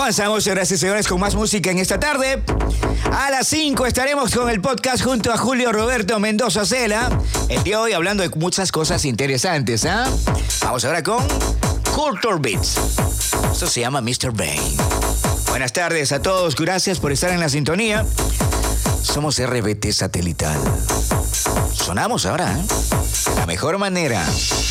Avanzamos, señoras y señores, con más música en esta tarde. A las 5 estaremos con el podcast junto a Julio Roberto Mendoza Cela. El día de hoy hablando de muchas cosas interesantes, ¿ah? Vamos ahora con Culture Beats. Esto se llama Mr. Bane. Buenas tardes a todos, gracias por estar en la sintonía. Somos RBT Satelital. Sonamos ahora, ¿eh? De la mejor manera.